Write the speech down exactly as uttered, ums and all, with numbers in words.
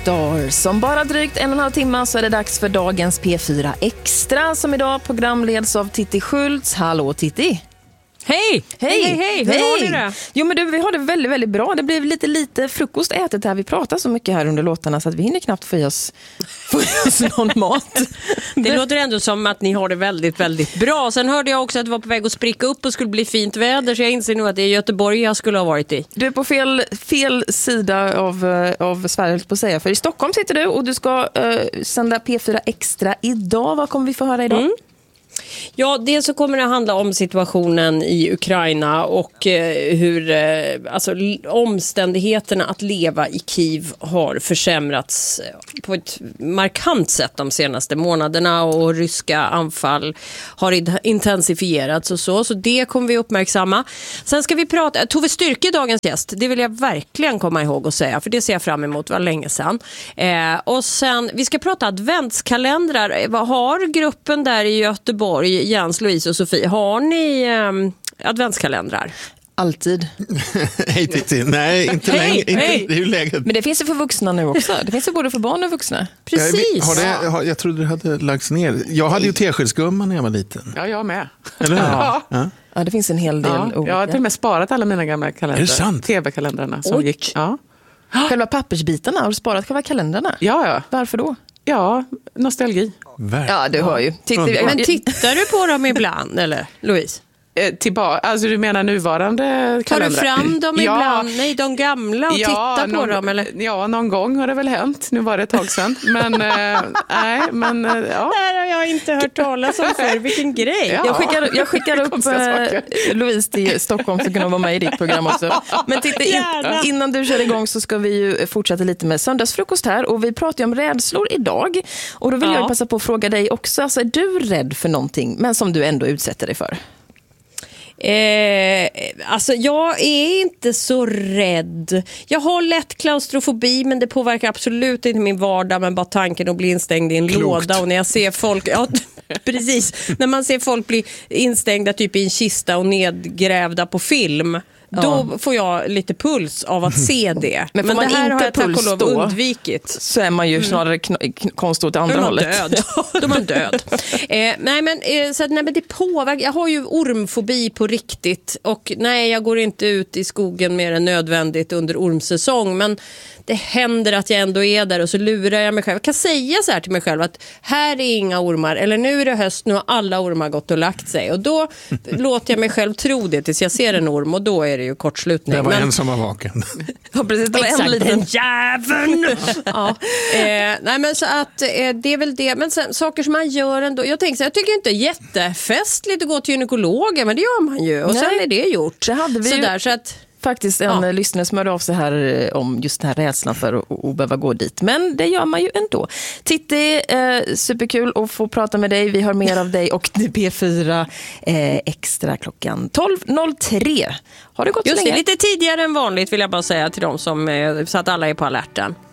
Stars. Som bara drygt en och en halv timme så är det dags för dagens P fyra Extra som idag programleds av Titti Schultz. Hallå Titti! Hej! Hej, hej, hej! Hur har ni det? Jo men du, vi har det väldigt, väldigt bra. Det blev lite lite frukost ätet här. Vi pratar så mycket här under låtarna så att vi hinner knappt få i oss, få i oss någon mat. Det låter ändå som att ni har det väldigt, väldigt bra. Sen hörde jag också att det var på väg att spricka upp och skulle bli fint väder. Så jag inser nog att det är Göteborg jag skulle ha varit i. Du är på fel, fel sida av, av Sverige på att säga. För i Stockholm sitter du och du ska uh, sända P fyra Extra idag. Vad kommer vi få höra idag? Mm. Ja, dels så kommer det handla om situationen i Ukraina och eh, hur eh, alltså, omständigheterna att leva i Kiev har försämrats på ett markant sätt de senaste månaderna och ryska anfall har intensifierats och så, så det kommer vi uppmärksamma. Sen ska vi prata, Tove Styrke dagens gäst, det vill jag verkligen komma ihåg och säga, för det ser jag fram emot, var länge sedan. Eh, och sen, vi ska prata adventskalendrar. Vad har gruppen där i Göteborg, Jens, Louise och Sofie, har ni eh, adventskalendrar? Alltid. Hej Titti. Nej, inte hey, länge. Inte, hey. Det är ju läget. Men det finns ju för vuxna nu också. Det finns ju både för barn och vuxna. Precis. Jag, har det, har, jag trodde det hade lagts ner. Jag hade ju teskedsgumman när jag var liten. Ja, jag med. Eller hur? Ja. Ja. Ja, det finns en hel del Ja, olika. jag har till och med sparat alla mina gamla kalendrar. Är det sant? T V-kalendrarna som Oj. gick. Ja. Själva pappersbitarna, har du sparat själva kalendrarna? Ja, ja. Varför då? Ja, nostalgi. Ja, du hör ju. Titta, Men tittar du på dem ibland, eller Louise? Eh, tillbaka, alltså du menar nuvarande Tar kalendrar? du fram dem Ja. ibland? Nej, de gamla och Ja, tittar på någon, dem, eller? Ja, någon gång har det väl hänt. Nu var det ett tag sedan. Men, eh, nej, men eh, ja. Det här har jag inte hört talas om för. Vilken grej. Ja. Jag skickar, jag skickar upp Konstiga saker. eh, Louise till Stockholm så kan hon vara med i ditt program också. Men titta, in, Gärna. innan du kör igång så ska vi ju fortsätta lite med söndagsfrukost här. Och vi pratar ju om rädslor idag. Och då vill Ja. jag passa på att fråga dig också. Alltså, är du rädd för någonting men som du ändå utsätter dig för? Eh, alltså jag är inte så rädd. Jag har lätt klaustrofobi, men det påverkar absolut inte min vardag, men bara tanken att bli instängd i en Klokt. låda. Och när jag ser folk, ja, precis, när man ser folk bli instängda typ i en kista och nedgrävda på film, Ja. då får jag lite puls av att se det. Men Men, får det man här inte har jag tack och puls lov då? undvikit. Så är man ju snarare kn- kn- konst åt det andra Då är man hållet. död. Då är man död. Eh, nej, men, eh, så att, nej, men det påverkar. Jag har ju ormfobi på riktigt. Och nej, jag går inte ut i skogen mer än nödvändigt under ormsäsong. Men det händer att jag ändå är där och så lurar jag mig själv. Jag kan säga så här till mig själv att här är inga ormar. Eller nu är det höst, nu har alla ormar gått och lagt sig. Och då låter jag mig själv tro det tills jag ser en orm. Och då är det ju kortslutning. Det var men, en som var vaken. Ja, precis. Det var en Exakt, liten... den jäveln! Ja. Eh, nej, men så att eh, det är väl det. Men sen, saker som man gör ändå. Jag tänker så här, jag tycker inte det är jättefestligt att gå till gynekologen, men det gör man ju. Och Nej, sen är det gjort. det hade vi så ju- där, så att Faktiskt en Ja. lyssnare som hörde av sig här om just den här rädslan för att, att behöva gå dit. Men det gör man ju ändå. Titti, eh, superkul att få prata med dig. Vi har mer av dig och P fyra eh, Extra klockan tolv noll tre. Har det gått just så det, länge? lite tidigare än vanligt vill jag bara säga till dem som, eh, så att alla är på alerten.